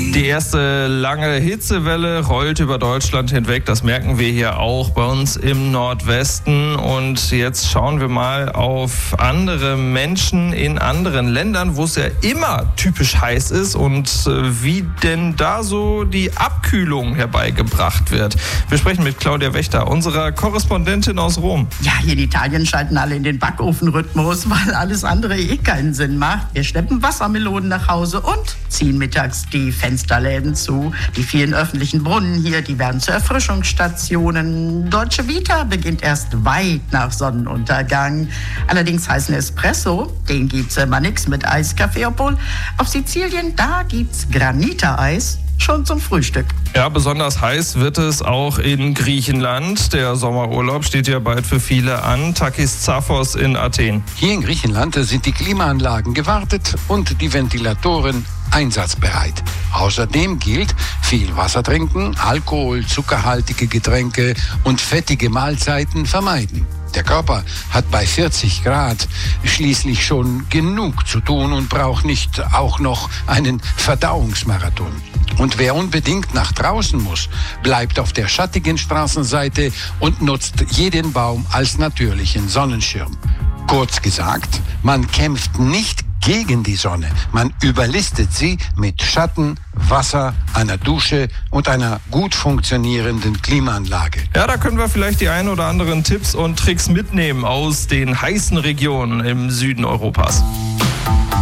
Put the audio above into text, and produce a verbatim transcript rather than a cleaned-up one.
Die erste lange Hitzewelle rollt über Deutschland hinweg. Das merken wir hier auch bei uns im Nordwesten. Und jetzt schauen wir mal auf andere Menschen in anderen Ländern, wo es ja immer typisch heiß ist und wie denn da so die Abkühlung herbeigebracht wird. Wir sprechen mit Claudia Wächter, unserer Korrespondentin aus Rom. Ja, hier in Italien schalten alle in den Backofenrhythmus, weil alles andere eh keinen Sinn macht. Wir schleppen Wassermelonen nach Hause und ziehen mittags die Fensterläden zu. Die vielen öffentlichen Brunnen hier, die werden zu Erfrischungsstationen. Dolce Vita beginnt erst weit nach Sonnenuntergang. Allerdings heißen Espresso, den gibt's immer nix mit Eiskaffee, obwohl auf Sizilien, da gibt's Granita-Eis. Schon zum Frühstück. Ja, besonders heiß wird es auch in Griechenland. Der Sommerurlaub steht ja bald für viele an. Takis Zaphos in Athen. Hier in Griechenland sind die Klimaanlagen gewartet und die Ventilatoren einsatzbereit. Außerdem gilt, viel Wasser trinken, Alkohol, zuckerhaltige Getränke und fettige Mahlzeiten vermeiden. Der Körper hat bei vierzig Grad schließlich schon genug zu tun und braucht nicht auch noch einen Verdauungsmarathon. Und wer unbedingt nach draußen muss, bleibt auf der schattigen Straßenseite und nutzt jeden Baum als natürlichen Sonnenschirm. Kurz gesagt, man kämpft nicht gegen die Sonne. Man überlistet sie mit Schatten, Wasser, einer Dusche und einer gut funktionierenden Klimaanlage. Ja, da können wir vielleicht die ein oder anderen Tipps und Tricks mitnehmen aus den heißen Regionen im Süden Europas.